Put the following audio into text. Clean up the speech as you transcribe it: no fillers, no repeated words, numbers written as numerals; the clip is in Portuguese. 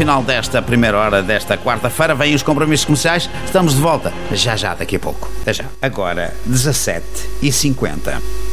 final desta primeira hora desta quarta-feira. Vêm os compromissos comerciais. Estamos de volta já daqui a pouco. Até já. Agora, 17h50.